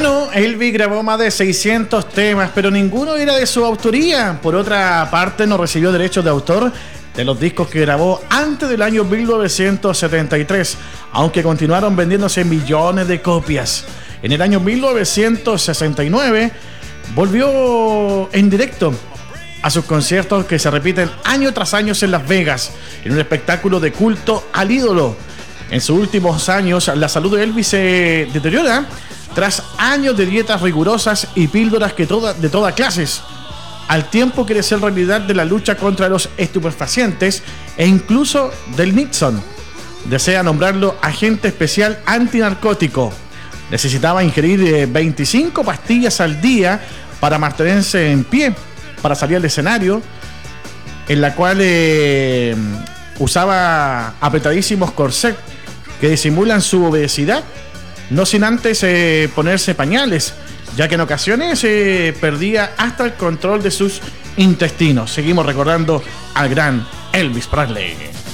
Bueno, Elvis grabó más de 600 temas, pero ninguno era de su autoría. Por otra parte, no recibió derechos de autor de los discos que grabó antes del año 1973, aunque continuaron vendiéndose millones de copias. En el año 1969 volvió en directo a sus conciertos que se repiten año tras año en Las Vegas, en un espectáculo de culto al ídolo. En sus últimos años, la salud de Elvis se deteriora tras años de dietas rigurosas y píldoras de todas clases, al tiempo que ser realidad de la lucha contra los estupefacientes e incluso del Nixon. Desea nombrarlo agente especial antinarcótico. Necesitaba ingerir 25 pastillas al día para mantenerse en pie, para salir al escenario, en la cual usaba apretadísimos corsets que disimulan su obesidad, no sin antes ponerse pañales, ya que en ocasiones perdía hasta el control de sus intestinos. Seguimos recordando al gran Elvis Presley.